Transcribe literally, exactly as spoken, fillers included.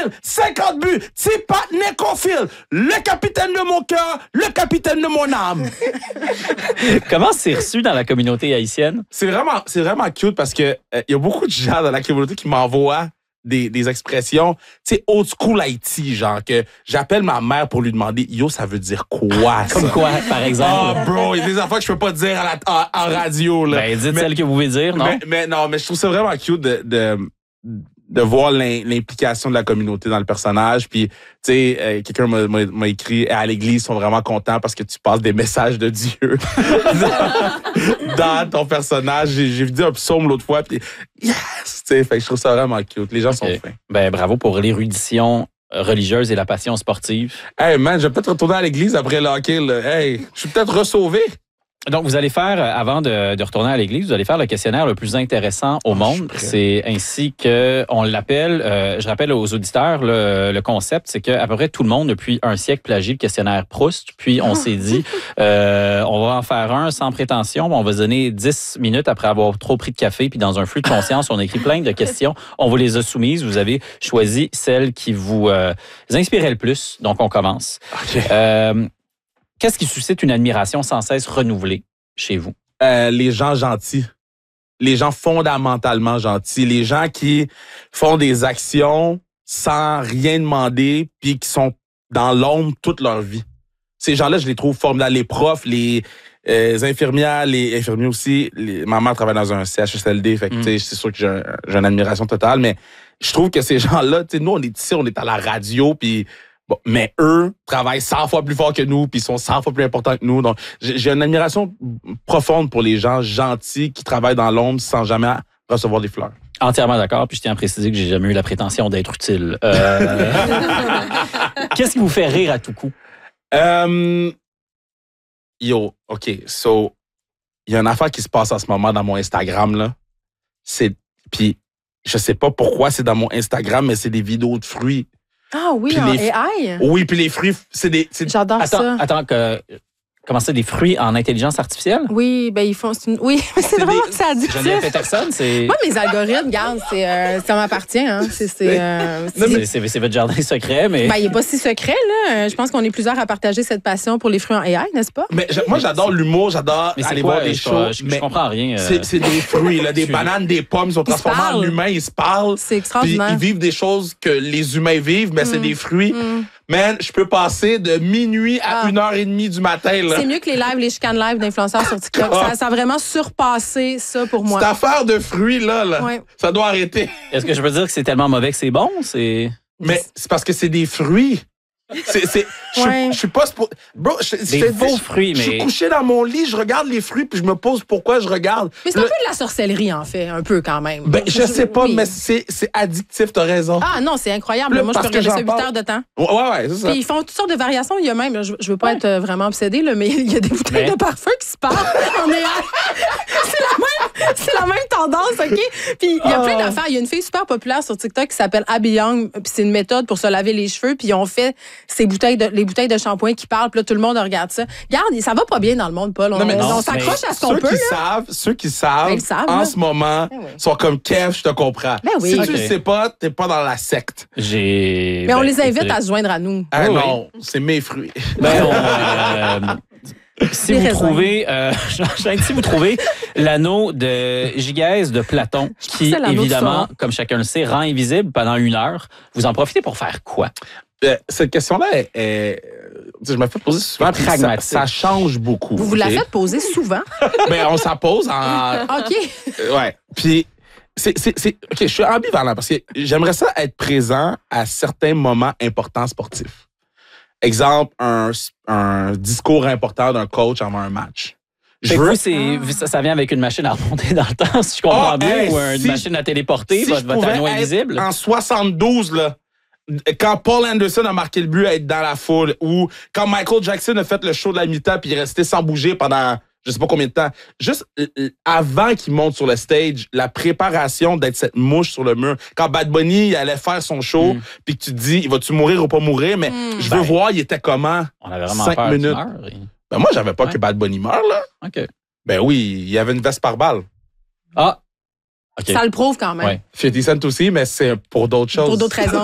Campbell, cinquante buts. Tipat Necofil, le capitaine de mon cœur, le capitaine de mon âme. Comment c'est reçu dans la communauté haïtienne? C'est vraiment, c'est vraiment cute parce que il euh, y a beaucoup de gens dans la communauté qui m'envoient des, des expressions, tu sais, old school Haïti, genre que j'appelle ma mère pour lui demander, yo, ça veut dire quoi, ça? Comme quoi, par exemple? Oh, bro, il y a des affaires que je peux pas dire à la, en, en radio, là. Ben, dites mais, celle que vous voulez dire, non? Mais, mais non, mais je trouve ça vraiment cute de, de, de voir l'implication de la communauté dans le personnage. Puis, tu sais, euh, quelqu'un m'a, m'a, m'a écrit, à l'église, ils sont vraiment contents parce que tu passes des messages de Dieu dans, dans ton personnage. J'ai, j'ai dit un psaume l'autre fois, puis yes! Tu sais, fait que je trouve ça vraiment cute. Les gens okay. sont fins. Ben, bravo pour l'érudition religieuse et la passion sportive. Hey, man, je vais peut-être retourner à l'église après le hockey, là. Hey, je suis peut-être ressauvé. Donc, vous allez faire, avant de, de retourner à l'église, vous allez faire le questionnaire le plus intéressant au oh, monde. C'est ainsi qu'on l'appelle, euh, je rappelle aux auditeurs, le, le concept, c'est qu'à peu près tout le monde, depuis un siècle, plagie le questionnaire Proust. Puis, on oh. s'est dit, euh, on va en faire un sans prétention. On va se donner dix minutes après avoir trop pris de café. Puis, dans un flux de conscience, on a écrit plein de questions. On vous les a soumises. Vous avez choisi celle qui vous, euh, vous inspirait le plus. Donc, on commence. OK. Euh, Qu'est-ce qui suscite une admiration sans cesse renouvelée chez vous? Euh, les gens gentils. Les gens fondamentalement gentils. Les gens qui font des actions sans rien demander puis qui sont dans l'ombre toute leur vie. Ces gens-là, je les trouve formidables. Les profs, les, euh, les infirmières, les infirmiers aussi. Les, ma mère travaille dans un C H S L D, fait que, mm. tu sais, c'est sûr que j'ai, j'ai une admiration totale, mais je trouve que ces gens-là, tu sais, nous, on est ici, on est à la radio, puis bon, mais eux travaillent cent fois plus fort que nous, puis ils sont cent fois plus importants que nous. Donc, j'ai, j'ai une admiration profonde pour les gens gentils qui travaillent dans l'ombre sans jamais recevoir des fleurs. Entièrement d'accord, puis je tiens à préciser que j'ai jamais eu la prétention d'être utile. Euh... Qu'est-ce qui vous fait rire à tout coup? Um, yo, OK, so, il y a une affaire qui se passe en ce moment dans mon Instagram, là. C'est, puis je sais pas pourquoi c'est dans mon Instagram, mais c'est des vidéos de fruits. Ah oui, puis en les, A I? Oui, puis les fruits, c'est des... C'est... J'adore attends, ça. Attends, que... Comment ça, des fruits en intelligence artificielle? Oui, ben ils font... C'est une... Oui, mais c'est, c'est vraiment... Des... C'est addictif. Geneviève Peterson, c'est... Moi, mes algorithmes, regarde, c'est, euh, ça m'appartient. Hein. C'est, c'est, euh, c'est... C'est, c'est, c'est votre jardin secret, mais... Ben, il n'est pas si secret, là. Je pense qu'on est plusieurs à partager cette passion pour les fruits en A I, n'est-ce pas? Mais je, moi, j'adore l'humour, j'adore mais aller quoi, voir des je, shows. Je, je, je comprends rien. Euh... C'est, c'est des fruits, là, des bananes, des pommes, ils sont transformés en humains, ils se parlent. C'est extraordinaire. Puis ils vivent des choses que les humains vivent, mais mm. c'est des fruits. Mm. Man, je peux passer de minuit à ah. une heure et demie du matin. Là. C'est mieux que les lives, les chicanes live d'influenceurs sur TikTok. Ça, ça a vraiment surpassé ça pour moi. Cette affaire de fruits, là, là ouais. ça doit arrêter. Est-ce que je peux dire que c'est tellement mauvais que c'est bon? C'est... Mais c'est parce que c'est des fruits. C'est, c'est, je, ouais. je suis pas... Bro, je, des je, faux je, fruits, mais... Je suis couché dans mon lit, je regarde les fruits, puis je me pose pourquoi je regarde. Mais c'est le... un peu de la sorcellerie, en fait, un peu quand même. Ben, je, je sais pas, oui. mais c'est, c'est addictif, t'as raison. Ah non, c'est incroyable. Là, moi, je peux regarder ça huit heures de temps. Ouais, ouais, c'est ça. Puis ils font toutes sortes de variations. Il y a même, je, je veux pas ouais. être vraiment obsédée, là, mais il y a des bouteilles mais... de parfum qui se parlent en A I. C'est la même, c'est la même tendance, OK? Puis il y a plein d'affaires. Il y a une fille super populaire sur TikTok qui s'appelle Abby Young, puis c'est une méthode pour se laver les cheveux, puis ils ont fait ces bouteilles de les bouteilles de shampoing qui parlent, puis là, tout le monde regarde ça. Regarde, ça va pas bien dans le monde, Paul. On, non, non, on s'accroche à ce qu'on peut. Qui là. Savent, ceux qui savent, ben, savent en là. Ce moment, ben oui. sont comme Kev, je te comprends. Ben oui. Si okay. tu le sais pas, t'es pas dans la secte. J'ai... Mais ben, on les invite écoutez. à se joindre à nous. Ah oui, non, oui. c'est mes fruits. Ben, on, euh, si vous, trouvez, euh, si vous trouvez l'anneau de Gigès de Platon, qui, évidemment, comme chacun le sait, rend invisible pendant une heure, vous en profitez pour faire quoi? Euh, cette question-là est, est je me fais poser souvent, pragmatique. Ça, ça change beaucoup. Vous vous okay? la faites poser souvent? Ben, on s'en pose en... OK. Ouais. Puis, c'est, c'est, c'est, OK, je suis ambivalent parce que j'aimerais ça être présent à certains moments importants sportifs. Exemple, un, un discours important d'un coach avant un match. Je veux... vous, c'est, ça, ça vient avec une machine à remonter dans le temps, si je comprends oh, bien, hey, ou une si, machine à téléporter, si votre, votre anneau invisible. En soixante-douze, là, quand Paul Anderson a marqué le but à être dans la foule, ou quand Michael Jackson a fait le show de la mi-temps puis il est resté sans bouger pendant je sais pas combien de temps, juste avant qu'il monte sur le stage, la préparation d'être cette mouche sur le mur. Quand Bad Bunny il allait faire son show, mm. puis que tu te dis, vas-tu mourir ou pas mourir, mais mm. je veux ben, voir, il était comment? On avait vraiment cinq peur minutes. Meurt, et... Ben moi, j'avais pas ouais. que Bad Bunny meure, là. OK. Ben oui, il y avait une veste par balle. Ah! Okay. Ça le prouve quand même. Ouais. fifty Cent aussi, mais c'est pour d'autres choses. Pour d'autres raisons.